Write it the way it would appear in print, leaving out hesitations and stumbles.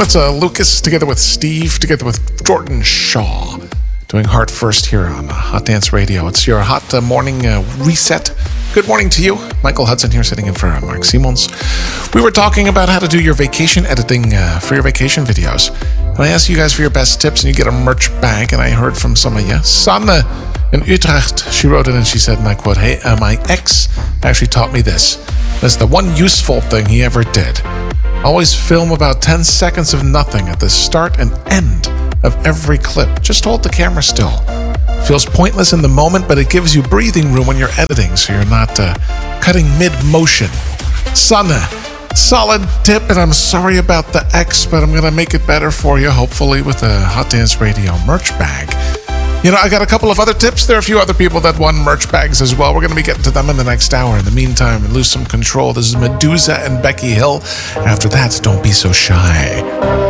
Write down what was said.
That's Lucas together with Steve, together with Jordan Shaw, doing Heart First here on Hot Dance Radio. It's your hot morning reset. Good morning to you. Michael Hudson here, sitting in for Mark Simons. We were talking about how to do your vacation editing for your vacation videos. And I asked you guys for your best tips, and you get a merch bag, and I heard from some of you. Sanne in Utrecht, she wrote it and she said, and I quote, "Hey, my ex actually taught me this. That's the one useful thing he ever did. Always film about 10 seconds of nothing at the start and end of every clip. Just hold the camera still. Feels pointless in the moment, but it gives you breathing room when you're editing, so you're not cutting mid-motion." Sanne, solid tip, and I'm sorry about the X, but I'm going to make it better for you, hopefully, with a Hot Dance Radio merch bag. You know, I got a couple of other tips. There are a few other people that won merch bags as well. We're going to be getting to them in the next hour. In the meantime, lose some control. This is Medusa and Becky Hill. After that, don't be so shy.